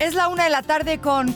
Es la 1:49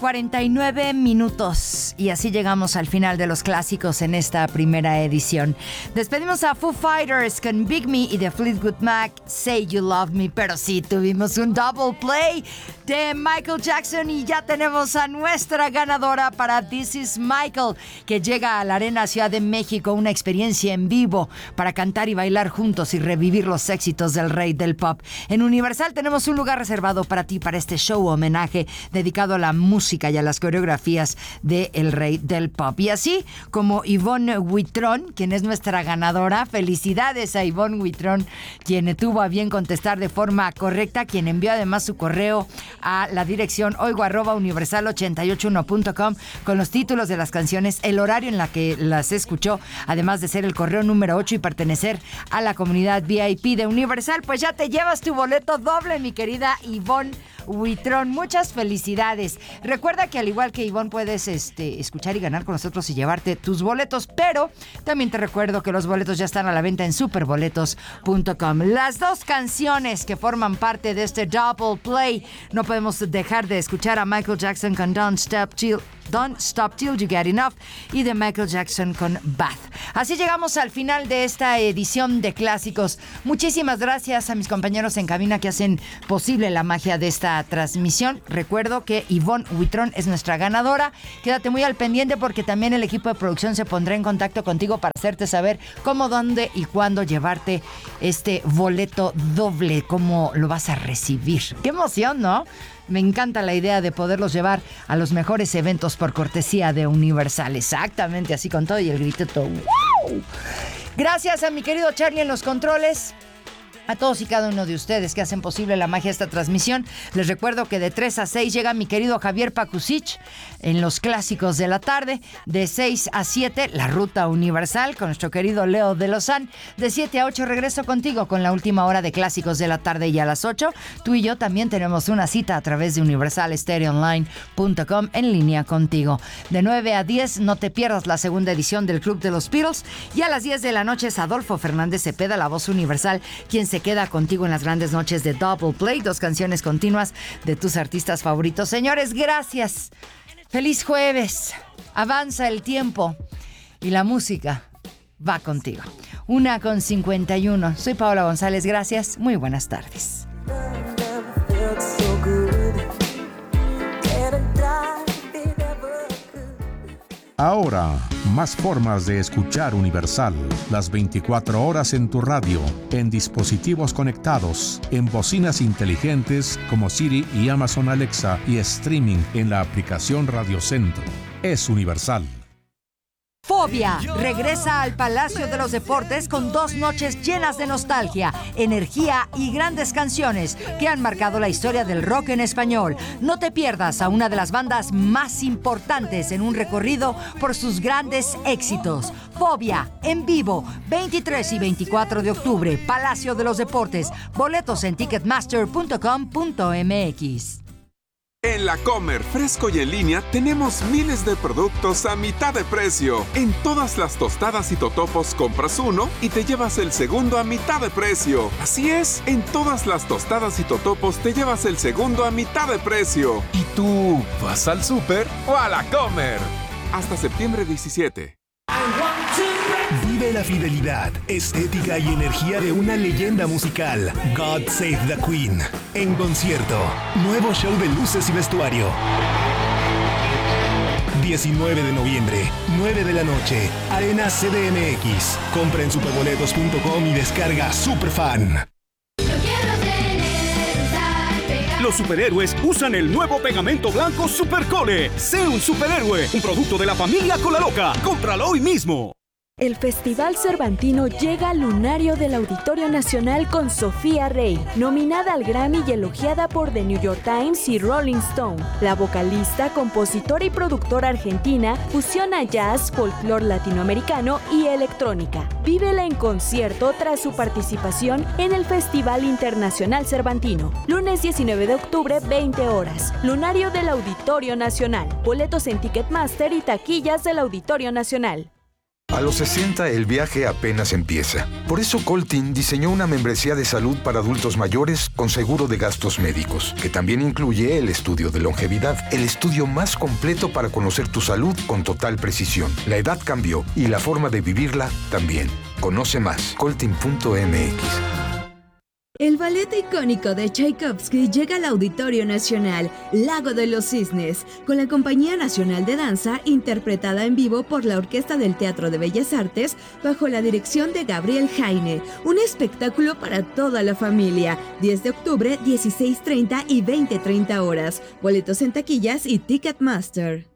p.m. y así llegamos al final de los clásicos en esta primera edición. Despedimos a Foo Fighters con Big Me y de Fleetwood Mac, Say You Love Me, pero sí tuvimos un double play de Michael Jackson y ya tenemos a nuestra ganadora para This Is Michael, que llega a la Arena Ciudad de México, una experiencia en vivo para cantar y bailar juntos y revivir los éxitos del rey del pop. En Universal tenemos un lugar reservado para ti, para este show homenaje dedicado a la música y a las coreografías de el rey del pop. Y así como Yvonne Huitrón, quien es nuestra ganadora, felicidades a Yvonne Huitrón, quien tuvo a bien contestar de forma correcta, quien envió además su correo a la dirección oigo@universal881.com con los títulos de las canciones, el horario en la que las escuchó, además de ser el correo número 8 y pertenecer a la comunidad VIP de Universal. Pues ya te llevas tu boleto doble, mi querida Yvonne Huitrón. Muchas felicidades. Recuerda que al igual que Ivonne puedes escuchar y ganar con nosotros y llevarte tus boletos, pero también te recuerdo que los boletos ya están a la venta en superboletos.com. Las dos canciones que forman parte de este double play, no podemos dejar de escuchar a Michael Jackson con Don't Stop Till You Get Enough y de Michael Jackson con Bath. Así llegamos al final de esta edición de clásicos. Muchísimas gracias a mis compañeros en cabina que hacen posible la magia de esta transmisión. Recuerdo que Yvonne Huitrón es nuestra ganadora. Quédate muy al pendiente porque también el equipo de producción se pondrá en contacto contigo para hacerte saber cómo, dónde y cuándo llevarte este boleto doble, cómo lo vas a recibir. ¡Qué emoción!, ¿no? Me encanta la idea de poderlos llevar a los mejores eventos por cortesía de Universal. Exactamente así, con todo y el grito todo. ¡Wow! Gracias a mi querido Charlie en los controles. A todos y cada uno de ustedes que hacen posible la magia de esta transmisión. Les recuerdo que de 3 a 6 llega mi querido Javier Pakusich en los clásicos de la tarde. De 6 a 7, la ruta universal con nuestro querido Leo de Lozán. De 7 a 8 regreso contigo con la última hora de clásicos de la tarde, y a las 8 tú y yo también tenemos una cita a través de universalestereoonline.com en línea contigo. De 9 a 10 no te pierdas la segunda edición del Club de los Beatles, y a las 10 de la noche es Adolfo Fernández Cepeda, la voz universal, quien se queda contigo en las grandes noches de Double Play, 2 canciones continuas de tus artistas favoritos. Señores, gracias. Feliz jueves. Avanza el tiempo y la música va contigo. 1:51. Soy Paola González. Gracias. Muy buenas tardes. Ahora, más formas de escuchar Universal. Las 24 horas en tu radio, en dispositivos conectados, en bocinas inteligentes como Siri y Amazon Alexa, y streaming en la aplicación Radio Centro. Es Universal. Fobia regresa al Palacio de los Deportes con 2 noches llenas de nostalgia, energía y grandes canciones que han marcado la historia del rock en español. No te pierdas a una de las bandas más importantes en un recorrido por sus grandes éxitos. Fobia, en vivo, 23 y 24 de octubre, Palacio de los Deportes. Boletos en ticketmaster.com.mx. En La Comer, fresco y en línea, tenemos miles de productos a mitad de precio. En todas las tostadas y totopos compras uno y te llevas el segundo a mitad de precio. Así es, en todas las tostadas y totopos te llevas el segundo a mitad de precio. ¿Y tú vas al súper o a La Comer? Hasta septiembre 17. Vive la fidelidad, estética y energía de una leyenda musical, God Save the Queen, en concierto. Nuevo show de luces y vestuario. 19 de noviembre, 9 de la noche, Arena CDMX. Compra en superboletos.com y descarga Superfan. Los superhéroes usan el nuevo pegamento blanco Supercole. Sé un superhéroe, un producto de la familia Cola Loca. Cómpralo hoy mismo. El Festival Cervantino llega al lunario del Auditorio Nacional con Sofía Rey, nominada al Grammy y elogiada por The New York Times y Rolling Stone. La vocalista, compositora y productora argentina fusiona jazz, folclore latinoamericano y electrónica. Vívela en concierto tras su participación en el Festival Internacional Cervantino. Lunes 19 de octubre, 20 horas. Lunario del Auditorio Nacional. Boletos en Ticketmaster y taquillas del Auditorio Nacional. A los 60 el viaje apenas empieza. Por eso Coltin diseñó una membresía de salud para adultos mayores con seguro de gastos médicos, que también incluye el estudio de longevidad, el estudio más completo para conocer tu salud con total precisión. La edad cambió y la forma de vivirla también. Conoce más, coltin.mx. El ballet icónico de Tchaikovsky llega al Auditorio Nacional Lago de los Cisnes, con la Compañía Nacional de Danza interpretada en vivo por la Orquesta del Teatro de Bellas Artes bajo la dirección de Gabriel Jaine. Un espectáculo para toda la familia. 10 de octubre, 16:30 y 20:30 horas. Boletos en taquillas y Ticketmaster.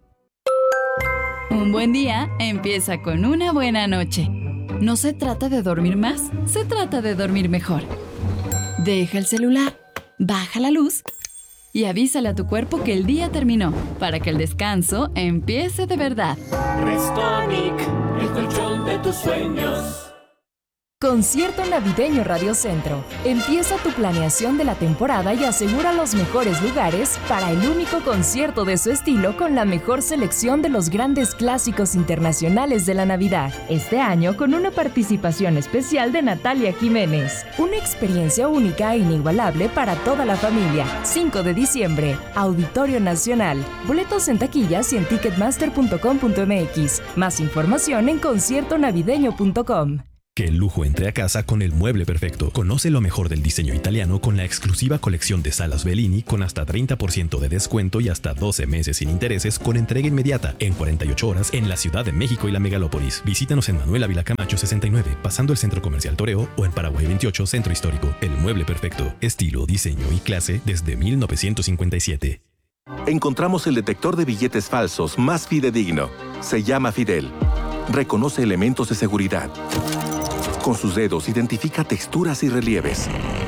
Un buen día empieza con una buena noche. No se trata de dormir más, se trata de dormir mejor. Deja el celular, baja la luz y avísale a tu cuerpo que el día terminó, para que el descanso empiece de verdad. Restonic, el colchón de tus sueños. Concierto Navideño Radio Centro. Empieza tu planeación de la temporada y asegura los mejores lugares para el único concierto de su estilo con la mejor selección de los grandes clásicos internacionales de la Navidad. Este año con una participación especial de Natalia Jiménez. Una experiencia única e inigualable para toda la familia. 5 de diciembre, Auditorio Nacional. Boletos en taquillas y en ticketmaster.com.mx. Más información en conciertonavideño.com. Que el lujo entre a casa con el mueble perfecto. Conoce lo mejor del diseño italiano con la exclusiva colección de salas Bellini con hasta 30% de descuento y hasta 12 meses sin intereses con entrega inmediata en 48 horas en la Ciudad de México y la Megalópolis. Visítanos en Manuel Ávila Camacho 69, pasando el Centro Comercial Toreo, o en Paraguay 28, Centro Histórico. El mueble perfecto. Estilo, diseño y clase desde 1957. Encontramos el detector de billetes falsos más fidedigno. Se llama Fidel. Reconoce elementos de seguridad. Con sus dedos identifica texturas y relieves.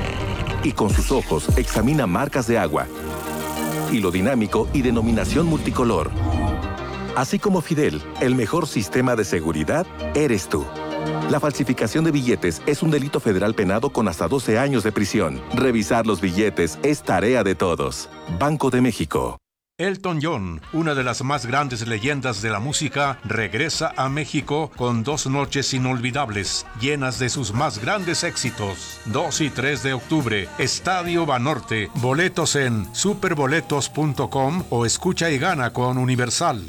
Y con sus ojos examina marcas de agua, hilo dinámico y denominación multicolor. Así como Fidel, el mejor sistema de seguridad eres tú. La falsificación de billetes es un delito federal penado con hasta 12 años de prisión. Revisar los billetes es tarea de todos. Banco de México. Elton John, una de las más grandes leyendas de la música, regresa a México con 2 noches inolvidables, llenas de sus más grandes éxitos. 2 y 3 de octubre, Estadio Banorte. Boletos en superboletos.com o escucha y gana con Universal.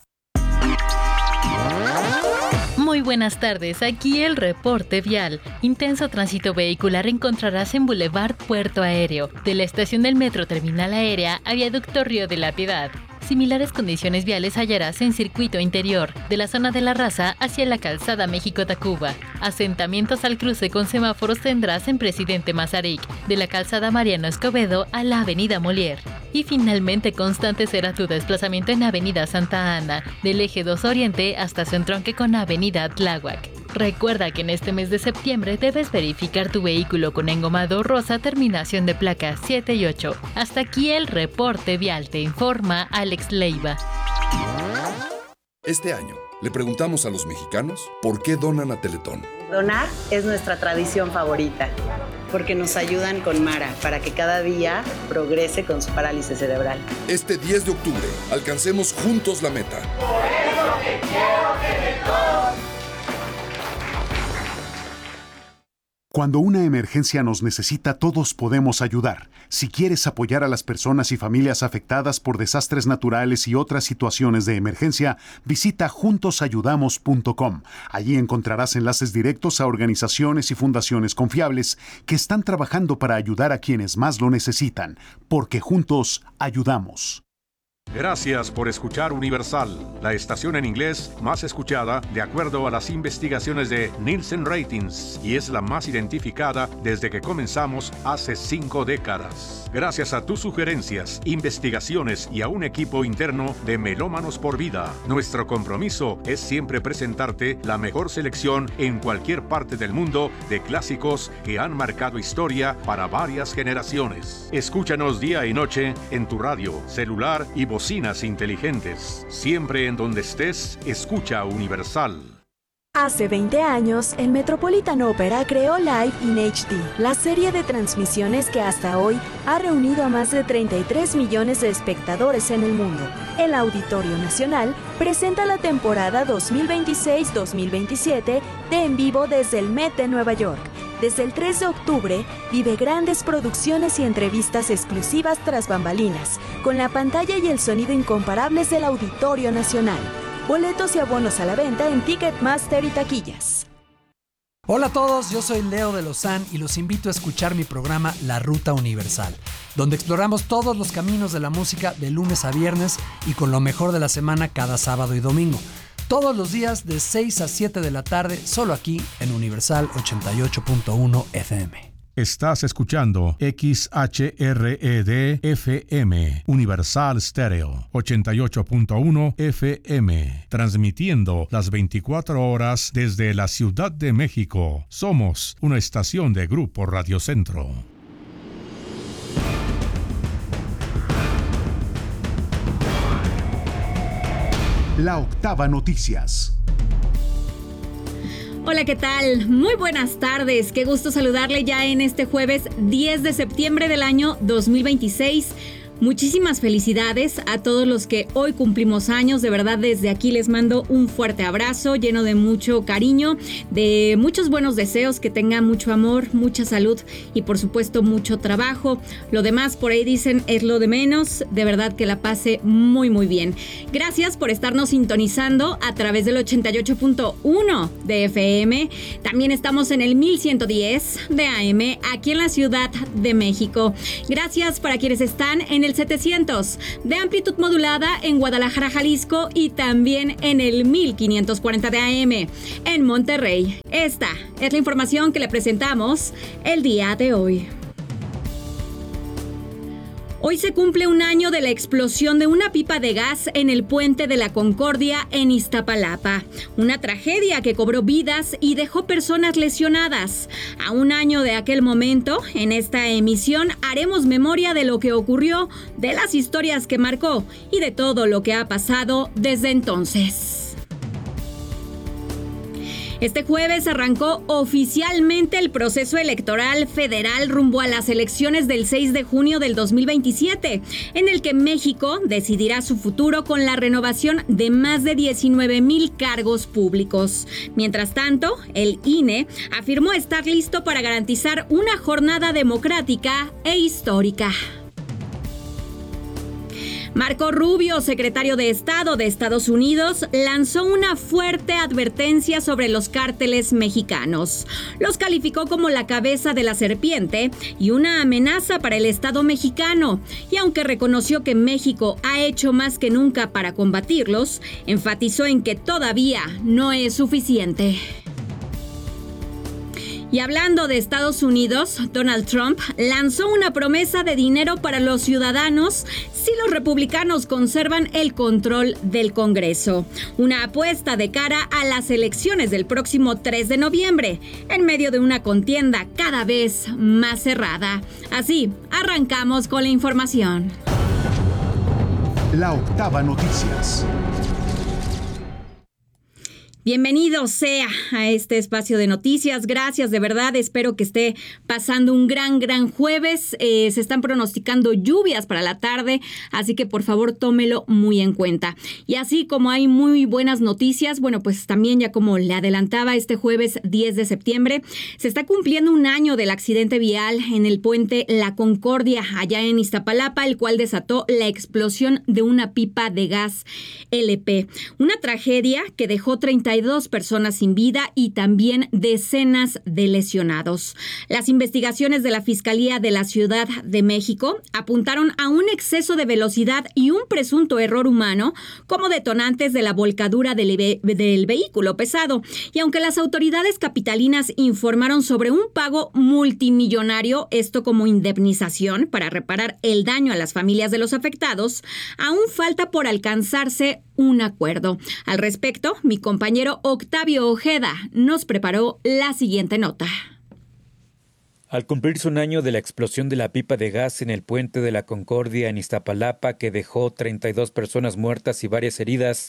Muy buenas tardes, aquí el reporte vial. Intenso tránsito vehicular encontrarás en Boulevard Puerto Aéreo, de la estación del Metro Terminal Aérea a Viaducto Río de la Piedad. Similares condiciones viales hallarás en Circuito Interior, de la zona de La Raza hacia la calzada México-Tacuba. Asentamientos al cruce con semáforos tendrás en Presidente Mazarik, de la calzada Mariano Escobedo a la avenida Molière. Y finalmente constante será tu desplazamiento en avenida Santa Ana, del eje 2 Oriente hasta su entronque con avenida Tláhuac. Recuerda que en este mes de septiembre debes verificar tu vehículo con engomado rosa terminación de placas 7 y 8. Hasta aquí el reporte vial, te informa Alex Leiva. Este año le preguntamos a los mexicanos por qué donan a Teletón. Donar es nuestra tradición favorita, porque nos ayudan con Mara para que cada día progrese con su parálisis cerebral. Este 10 de octubre, alcancemos juntos la meta. Por eso te quiero, Teletón. Cuando una emergencia nos necesita, todos podemos ayudar. Si quieres apoyar a las personas y familias afectadas por desastres naturales y otras situaciones de emergencia, visita juntosayudamos.com. Allí encontrarás enlaces directos a organizaciones y fundaciones confiables que están trabajando para ayudar a quienes más lo necesitan, porque juntos ayudamos. Gracias por escuchar Universal, la estación en inglés más escuchada de acuerdo a las investigaciones de Nielsen Ratings, y es la más identificada desde que comenzamos hace 5 décadas. Gracias a tus sugerencias, investigaciones y a un equipo interno de Melómanos por Vida, nuestro compromiso es siempre presentarte la mejor selección en cualquier parte del mundo de clásicos que han marcado historia para varias generaciones. Escúchanos día y noche en tu radio, celular y bocinas inteligentes. Siempre en donde estés, escucha Universal. Hace 20 años, el Metropolitan Opera creó Live in HD, la serie de transmisiones que hasta hoy ha reunido a más de 33 millones de espectadores en el mundo. El Auditorio Nacional presenta la temporada 2026-2027 de En Vivo desde el Met de Nueva York. Desde el 3 de octubre, vive grandes producciones y entrevistas exclusivas tras bambalinas, con la pantalla y el sonido incomparables del Auditorio Nacional. Boletos y abonos a la venta en Ticketmaster y taquillas. Hola a todos, yo soy Leo de Lozán y los invito a escuchar mi programa La Ruta Universal, donde exploramos todos los caminos de la música de lunes a viernes y con lo mejor de la semana cada sábado y domingo. Todos los días de 6 a 7 de la tarde, solo aquí en Universal 88.1 FM. Estás escuchando XHRED FM, Universal Stereo, 88.1 FM, transmitiendo las 24 horas desde la Ciudad de México. Somos una estación de Grupo Radio Centro. La Octava Noticias. Hola, ¿qué tal? Muy buenas tardes. Qué gusto saludarle ya en este jueves 10 de septiembre del año 2026. Muchísimas felicidades a todos los que hoy cumplimos años. De verdad, desde aquí les mando un fuerte abrazo lleno de mucho cariño, de muchos buenos deseos, que tengan mucho amor, mucha salud y por supuesto mucho trabajo. Lo demás, por ahí dicen, es lo de menos. De verdad que la pase muy muy bien. Gracias por estarnos sintonizando a través del 88.1 de FM. También estamos en el 1110 de AM aquí en la Ciudad de México. Gracias para quienes están en el 700 de amplitud modulada en Guadalajara, Jalisco, y también en el 1540 de AM en Monterrey. Esta es la información que le presentamos el día de hoy. Hoy se cumple un año de la explosión de una pipa de gas en el Puente de la Concordia en Iztapalapa. Una tragedia que cobró vidas y dejó personas lesionadas. A un año de aquel momento, en esta emisión haremos memoria de lo que ocurrió, de las historias que marcó y de todo lo que ha pasado desde entonces. Este jueves arrancó oficialmente el proceso electoral federal rumbo a las elecciones del 6 de junio del 2027, en el que México decidirá su futuro con la renovación de más de 19,000 cargos públicos. Mientras tanto, el INE afirmó estar listo para garantizar una jornada democrática e histórica. Marco Rubio, secretario de Estado de Estados Unidos, lanzó una fuerte advertencia sobre los cárteles mexicanos. Los calificó como la cabeza de la serpiente y una amenaza para el Estado mexicano. Y aunque reconoció que México ha hecho más que nunca para combatirlos, enfatizó en que todavía no es suficiente. Y hablando de Estados Unidos, Donald Trump lanzó una promesa de dinero para los ciudadanos si los republicanos conservan el control del Congreso. Una apuesta de cara a las elecciones del próximo 3 de noviembre, en medio de una contienda cada vez más cerrada. Así, arrancamos con la información. La Octava Noticias. Bienvenido sea a este espacio de noticias. Gracias, de verdad. Espero que esté pasando un gran jueves. Se están pronosticando lluvias para la tarde, así que por favor tómelo muy en cuenta. Y así como hay muy buenas noticias, bueno, pues también ya como le adelantaba, este jueves 10 de septiembre se está cumpliendo un año del accidente vial en el puente La Concordia, allá en Iztapalapa, el cual desató la explosión de una pipa de gas LP. Una tragedia que dejó 32 personas sin vida y también decenas de lesionados. Las investigaciones de la Fiscalía de la Ciudad de México apuntaron a un exceso de velocidad y un presunto error humano como detonantes de la volcadura del vehículo pesado. Y aunque las autoridades capitalinas informaron sobre un pago multimillonario, esto como indemnización para reparar el daño a las familias de los afectados, aún falta por alcanzarse un acuerdo. Al respecto, mi compañero Octavio Ojeda nos preparó la siguiente nota. Al cumplirse un año de la explosión de la pipa de gas en el Puente de la Concordia en Iztapalapa, que dejó 32 personas muertas y varias heridas,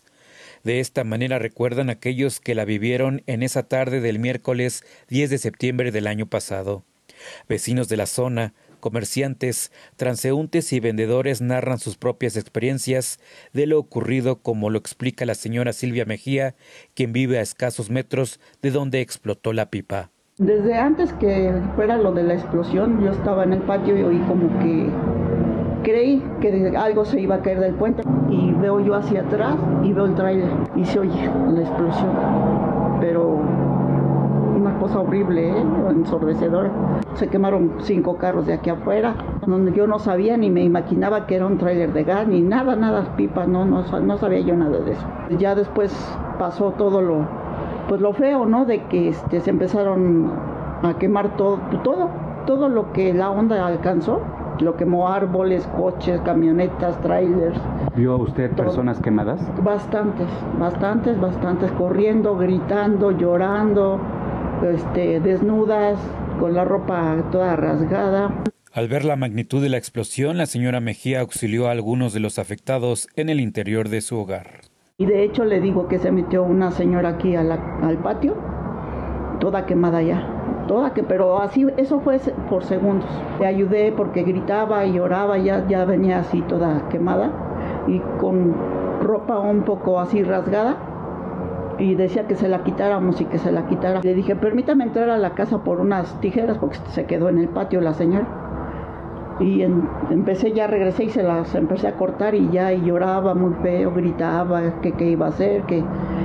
De esta manera recuerdan aquellos que la vivieron en esa tarde del miércoles 10 de septiembre del año pasado. Vecinos de la zona, comerciantes, transeúntes y vendedores narran sus propias experiencias de lo ocurrido, como lo explica la señora Silvia Mejía, quien vive a escasos metros de donde explotó la pipa. Desde antes que fuera lo de la explosión, yo estaba en el patio y oí como que creí que algo se iba a caer del puente y veo yo hacia atrás y veo el tráiler y se oye la explosión, pero una cosa horrible, ensordecedora. Se quemaron 5 carros de aquí afuera, donde yo no sabía ni me imaginaba que era un tráiler de gas, ni nada, pipa, no sabía yo nada de eso. Ya después pasó todo lo feo, ¿no? De que se empezaron a quemar todo lo que la onda alcanzó. Lo quemó árboles, coches, camionetas, trailers. ¿Vio usted personas quemadas? Bastantes, corriendo, gritando, llorando, desnudas, con la ropa toda rasgada. Al ver la magnitud de la explosión, la señora Mejía auxilió a algunos de los afectados en el interior de su hogar. Y de hecho le digo que se metió una señora aquí al patio, toda quemada ya. Pero así, eso fue por segundos. Le ayudé porque gritaba y lloraba, ya venía así toda quemada y con ropa un poco así rasgada y decía que se la quitáramos y que se la quitara. Le dije, permítame entrar a la casa por unas tijeras porque se quedó en el patio la señora. Y regresé y se las empecé a cortar y lloraba muy feo, gritaba que qué iba a hacer, que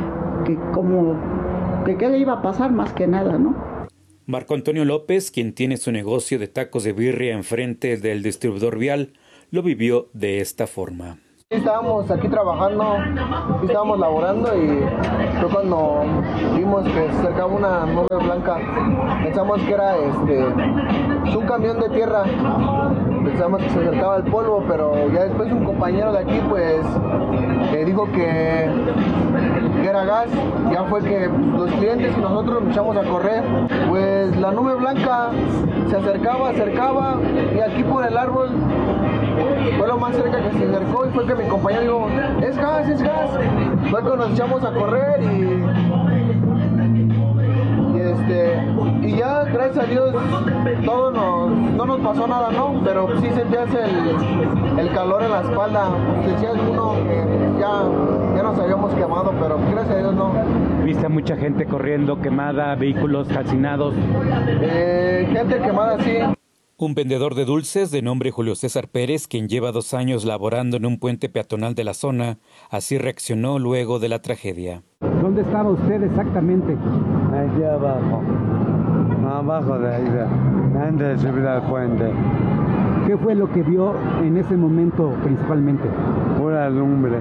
qué le iba a pasar más que nada, ¿no? Marco Antonio López, quien tiene su negocio de tacos de birria enfrente del distribuidor vial, lo vivió de esta forma. Estábamos aquí trabajando, estábamos laborando y fue cuando vimos que se acercaba una nube blanca. Pensamos que era un camión de tierra, pensamos que se acercaba el polvo, pero ya después un compañero de aquí pues dijo que era gas. Ya fue que los clientes y nosotros nos echamos a correr, pues la nube blanca se acercaba y aquí por el árbol fue lo más cerca que se acercó y fue que mi compañero dijo, es gas. Fue que nos echamos a correr y ya gracias a Dios no nos pasó nada, ¿no? Pero sí sentías el calor en la espalda, decías uno que ya nos habíamos quemado, pero gracias a Dios no. ¿Viste a mucha gente corriendo, quemada, vehículos calcinados? Gente quemada, sí. Un vendedor de dulces de nombre Julio César Pérez, quien lleva 2 años laborando en un puente peatonal de la zona, así reaccionó luego de la tragedia. ¿Dónde estaba usted exactamente? Aquí abajo de ahí, antes de subir al puente. ¿Qué fue lo que vio en ese momento principalmente? Pura lumbre.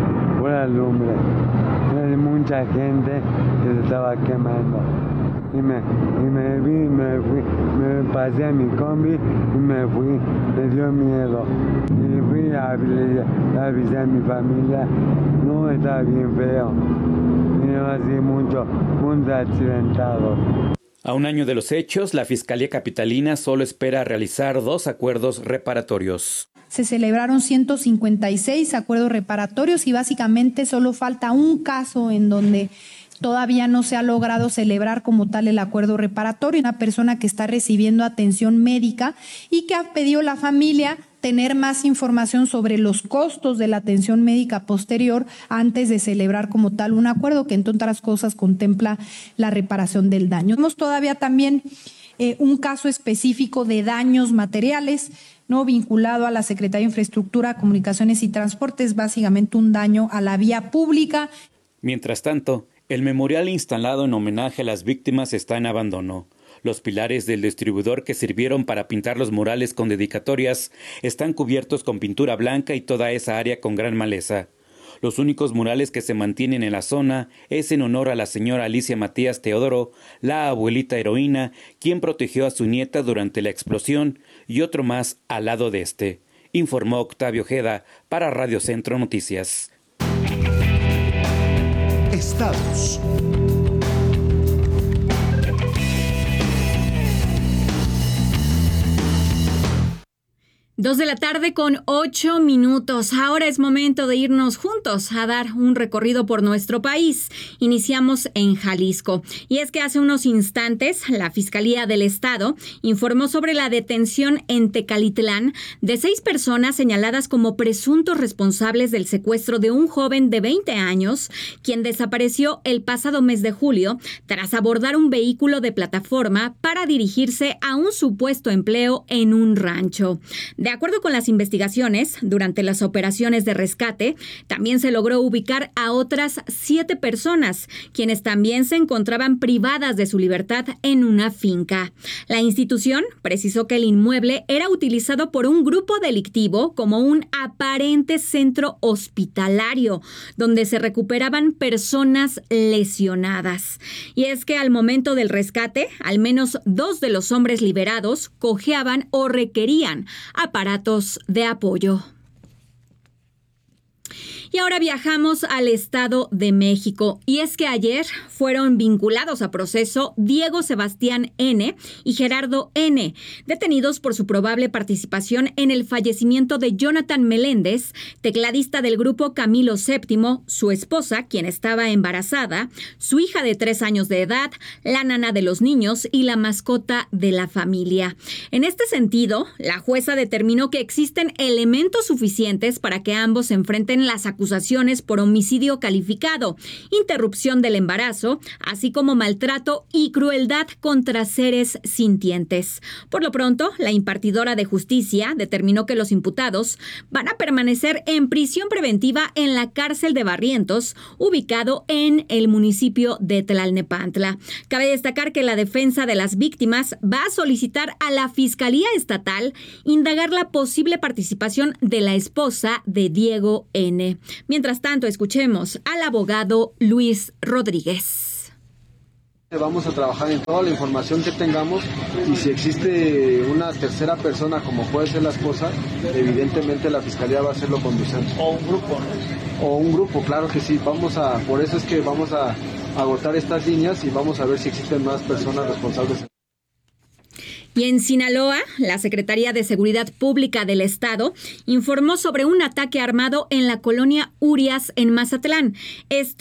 Hay mucha gente que se estaba quemando. Y me fui, me pasé a mi combi y me fui, me dio miedo. Y fui a avisar a mi familia, no, estaba bien feo. Y así muchos accidentados. A un año de los hechos, la Fiscalía Capitalina solo espera realizar 2 acuerdos reparatorios. Se celebraron 156 acuerdos reparatorios y básicamente solo falta un caso en donde todavía no se ha logrado celebrar como tal el acuerdo reparatorio. Una persona que está recibiendo atención médica y que ha pedido a la familia tener más información sobre los costos de la atención médica posterior antes de celebrar como tal un acuerdo que, entre otras cosas, contempla la reparación del daño. Tenemos todavía también un caso específico de daños materiales, ¿no?, vinculado a la Secretaría de Infraestructura, Comunicaciones y Transportes, básicamente un daño a la vía pública. Mientras tanto, el memorial instalado en homenaje a las víctimas está en abandono. Los pilares del distribuidor que sirvieron para pintar los murales con dedicatorias están cubiertos con pintura blanca y toda esa área con gran maleza. Los únicos murales que se mantienen en la zona es en honor a la señora Alicia Matías Teodoro, la abuelita heroína, quien protegió a su nieta durante la explosión, y otro más al lado de este, informó Octavio Ojeda para Radio Centro Noticias. Estados. 2:08 p.m. Ahora es momento de irnos juntos a dar un recorrido por nuestro país. Iniciamos en Jalisco. Y es que hace unos instantes la Fiscalía del Estado informó sobre la detención en Tecalitlán de 6 personas señaladas como presuntos responsables del secuestro de un joven de 20 años, quien desapareció el pasado mes de julio tras abordar un vehículo de plataforma para dirigirse a un supuesto empleo en un rancho. De acuerdo con las investigaciones, durante las operaciones de rescate, también se logró ubicar a otras 7 personas, quienes también se encontraban privadas de su libertad en una finca. La institución precisó que el inmueble era utilizado por un grupo delictivo como un aparente centro hospitalario, donde se recuperaban personas lesionadas. Y es que al momento del rescate, al menos 2 de los hombres liberados cojeaban o requerían aparatos de apoyo. Y ahora viajamos al Estado de México. Y es que ayer fueron vinculados a proceso Diego Sebastián N. y Gerardo N., detenidos por su probable participación en el fallecimiento de Jonathan Meléndez, tecladista del grupo Camilo VII, su esposa, quien estaba embarazada, su hija de 3 años de edad, la nana de los niños y la mascota de la familia. En este sentido, la jueza determinó que existen elementos suficientes para que ambos se enfrenten las acusaciones por homicidio calificado, interrupción del embarazo, así como maltrato y crueldad contra seres sintientes. Por lo pronto, la impartidora de justicia determinó que los imputados van a permanecer en prisión preventiva en la cárcel de Barrientos, ubicado en el municipio de Tlalnepantla. Cabe destacar que la defensa de las víctimas va a solicitar a la Fiscalía Estatal indagar la posible participación de la esposa de Diego N. Mientras tanto, escuchemos al abogado Luis Rodríguez. Vamos a trabajar en toda la información que tengamos y si existe una tercera persona como puede ser la esposa, evidentemente la Fiscalía va a hacerlo conducente. O un grupo, ¿no? O un grupo, claro que sí. Por eso es que vamos a agotar estas líneas y vamos a ver si existen más personas responsables. Y en Sinaloa, la Secretaría de Seguridad Pública del Estado informó sobre un ataque armado en la colonia Urias en Mazatlán. Esto